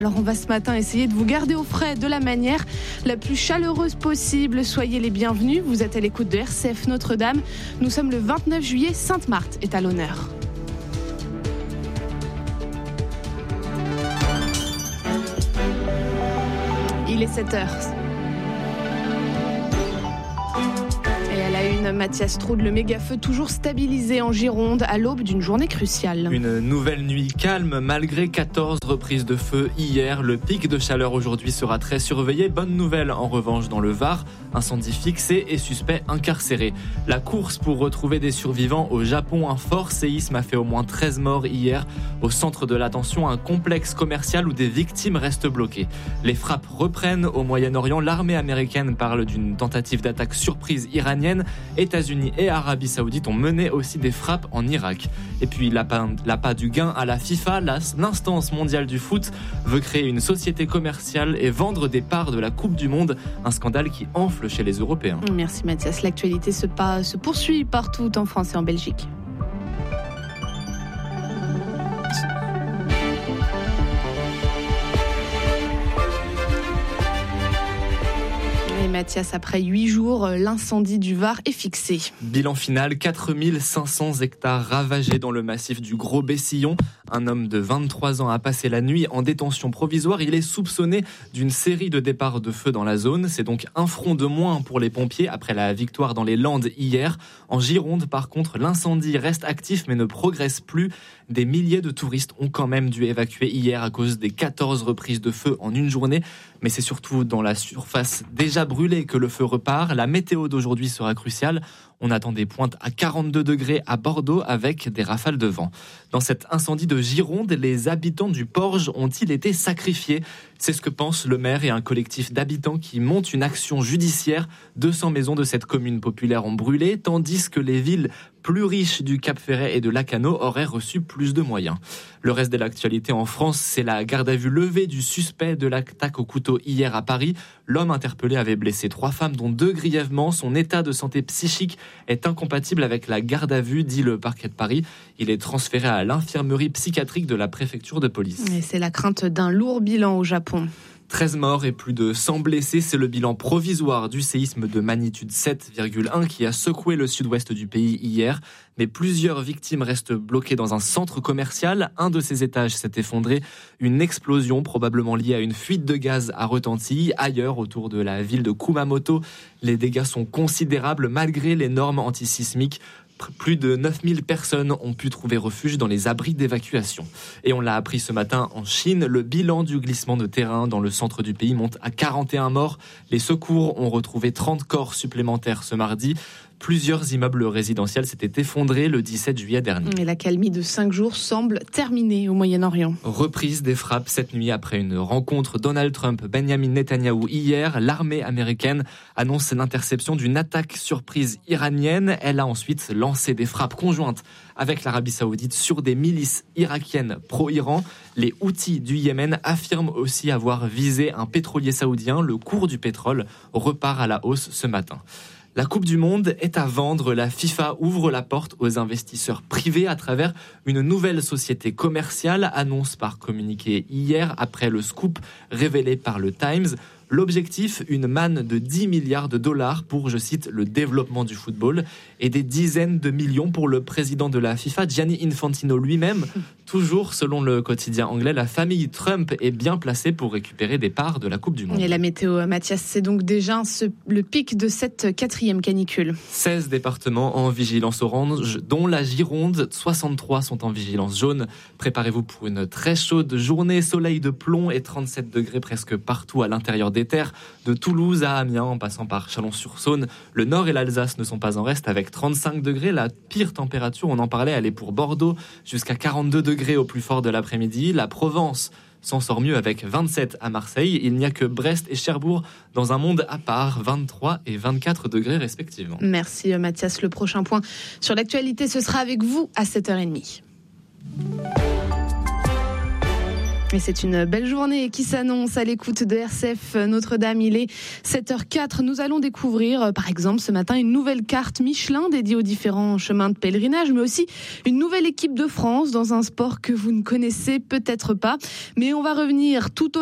Alors on va ce matin essayer de vous garder au frais de la manière la plus chaleureuse possible. Soyez les bienvenus, vous êtes à l'écoute de RCF Notre-Dame. Nous sommes le 29 juillet, Sainte-Marthe est à l'honneur. Il est 7h. Et à la une, Mathias Strud, le méga-feu toujours stabilisé en Gironde à l'aube d'une journée cruciale. Une nouvelle nuit calme malgré 14 reprises de feu hier. Le pic de chaleur aujourd'hui sera très surveillé. Bonne nouvelle en revanche dans le Var. Incendie fixé et suspect incarcéré. La course pour retrouver des survivants au Japon. Un fort séisme a fait au moins 13 morts hier. Au centre de l'attention, un complexe commercial où des victimes restent bloquées. Les frappes reprennent au Moyen-Orient. L'armée américaine parle d'une tentative d'attaque surprise iranienne. États-Unis et Arabie Saoudite ont mené aussi des frappes en Irak. Et puis l'appât du gain à la FIFA, l'instance mondiale du foot, veut créer une société commerciale et vendre des parts de la Coupe du Monde. Un scandale qui enfle chez les Européens. Merci Mathias. L'actualité se poursuit partout en France et en Belgique. Et Mathias, après 8 jours, l'incendie du Var est fixé. Bilan final, 4500 hectares ravagés dans le massif du Gros Bessillon. Un homme de 23 ans a passé la nuit en détention provisoire. Il est soupçonné d'une série de départs de feu dans la zone. C'est donc un front de moins pour les pompiers après la victoire dans les Landes hier. En Gironde, par contre, l'incendie reste actif mais ne progresse plus. Des milliers de touristes ont quand même dû évacuer hier à cause des 14 reprises de feu en une journée. Mais c'est surtout dans la surface déjà brûlée que le feu repart. La météo d'aujourd'hui sera cruciale. On attend des pointes à 42 degrés à Bordeaux avec des rafales de vent. Dans cet incendie de Gironde, les habitants du Porge ont-ils été sacrifiés ? C'est ce que pense le maire et un collectif d'habitants qui montent une action judiciaire. 200 maisons de cette commune populaire ont brûlé, tandis que les villes plus riches du Cap-Ferret et de Lacanau auraient reçu plus de moyens. Le reste de l'actualité en France, c'est la garde à vue levée du suspect de l'attaque au couteau hier à Paris. L'homme interpellé avait blessé 3 femmes, dont 2 grièvement. Son état de santé psychique est incompatible avec la garde à vue, dit le parquet de Paris. Il est transféré à l'infirmerie psychiatrique de la préfecture de police. Et c'est la crainte d'un lourd bilan au Japon. 13 morts et plus de 100 blessés, c'est le bilan provisoire du séisme de magnitude 7,1 qui a secoué le sud-ouest du pays hier. Mais plusieurs victimes restent bloquées dans un centre commercial. Un de ses étages s'est effondré. Une explosion probablement liée à une fuite de gaz a retenti. Ailleurs, autour de la ville de Kumamoto, les dégâts sont considérables malgré les normes antisismiques. Plus de 9000 personnes ont pu trouver refuge dans les abris d'évacuation. Et on l'a appris ce matin en Chine, le bilan du glissement de terrain dans le centre du pays monte à 41 morts. Les secours ont retrouvé 30 corps supplémentaires ce mardi. Plusieurs immeubles résidentiels s'étaient effondrés le 17 juillet dernier. Et l'accalmie de 5 jours semble terminée au Moyen-Orient. Reprise des frappes cette nuit après une rencontre Donald Trump-Benjamin Netanyahou hier. L'armée américaine annonce l'interception d'une attaque surprise iranienne. Elle a ensuite lancé des frappes conjointes avec l'Arabie Saoudite sur des milices irakiennes pro-Iran. Les Houthis du Yémen affirment aussi avoir visé un pétrolier saoudien. Le cours du pétrole repart à la hausse ce matin. La Coupe du Monde est à vendre. La FIFA ouvre la porte aux investisseurs privés à travers une nouvelle société commerciale, annonce par communiqué hier après le scoop révélé par le Times. L'objectif, une manne de 10 milliards de dollars pour, je cite, le développement du football et des dizaines de millions pour le président de la FIFA, Gianni Infantino lui-même. Toujours selon le quotidien anglais, la famille Trump est bien placée pour récupérer des parts de la Coupe du Monde. Et la météo, Mathias, c'est donc déjà le pic de cette 4e canicule. 16 départements en vigilance orange, dont la Gironde. 63 sont en vigilance jaune. Préparez-vous pour une très chaude journée, soleil de plomb et 37 degrés presque partout à l'intérieur des terres. De Toulouse à Amiens, en passant par Chalon-sur-Saône. Le Nord et l'Alsace ne sont pas en reste avec 35 degrés. La pire température, on en parlait, elle est pour Bordeaux, jusqu'à 42 degrés au plus fort de l'après-midi. La Provence s'en sort mieux avec 27 à Marseille. Il n'y a que Brest et Cherbourg dans un monde à part, 23 et 24 degrés respectivement. Merci Mathias. Le prochain point sur l'actualité, ce sera avec vous à 7h30. Et c'est une belle journée qui s'annonce à l'écoute de RCF Notre-Dame. Il est 7h04. Nous allons découvrir, par exemple, ce matin, une nouvelle carte Michelin dédiée aux différents chemins de pèlerinage, mais aussi une nouvelle équipe de France dans un sport que vous ne connaissez peut-être pas. Mais on va revenir tout au